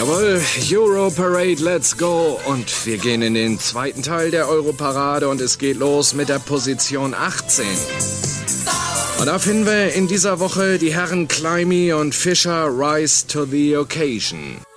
Jawohl, Euro Parade, let's go. Und wir gehen in den zweiten Teil der Europarade und es geht los mit der Position 18. Und da finden wir in dieser Woche die Herren Climby und Fischer, Rise to the Occasion.